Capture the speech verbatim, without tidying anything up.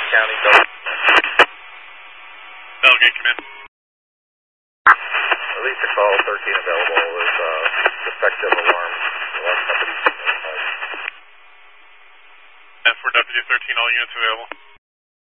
County, Del Delegate, come in. Lisa call thirteen available is uh, defective alarm. Alarm company. And for W thirteen, all units available.